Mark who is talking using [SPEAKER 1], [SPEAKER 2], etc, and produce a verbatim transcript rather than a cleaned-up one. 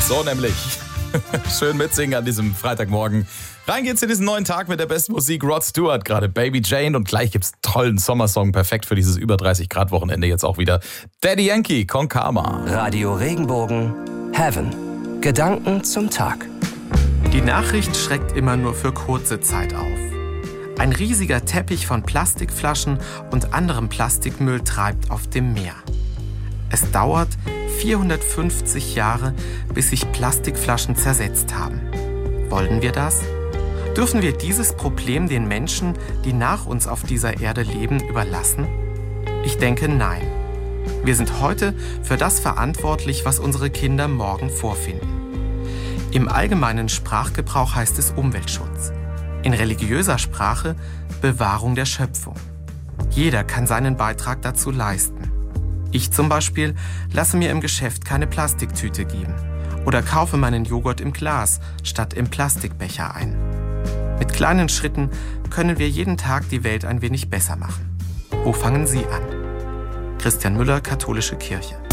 [SPEAKER 1] So nämlich. Schön mitsingen an diesem Freitagmorgen. Rein geht's in diesen neuen Tag mit der besten Musik. Rod Stewart gerade, Baby Jane. Und gleich gibt's einen tollen Sommersong, perfekt für dieses über dreißig Grad Wochenende jetzt auch wieder. Daddy Yankee, Con Calma.
[SPEAKER 2] Radio Regenbogen, Heaven. Gedanken zum Tag.
[SPEAKER 3] Die Nachricht schreckt immer nur für kurze Zeit auf. Ein riesiger Teppich von Plastikflaschen und anderem Plastikmüll treibt auf dem Meer. Es dauert vierhundertfünfzig Jahre, bis sich Plastikflaschen zersetzt haben. Wollen wir das? Dürfen wir dieses Problem den Menschen, die nach uns auf dieser Erde leben, überlassen? Ich denke, nein. Wir sind heute für das verantwortlich, was unsere Kinder morgen vorfinden. Im allgemeinen Sprachgebrauch heißt es Umweltschutz. In religiöser Sprache Bewahrung der Schöpfung. Jeder kann seinen Beitrag dazu leisten. Ich zum Beispiel lasse mir im Geschäft keine Plastiktüte geben oder kaufe meinen Joghurt im Glas statt im Plastikbecher ein. Mit kleinen Schritten können wir jeden Tag die Welt ein wenig besser machen. Wo fangen Sie an? Christian Müller, Katholische Kirche.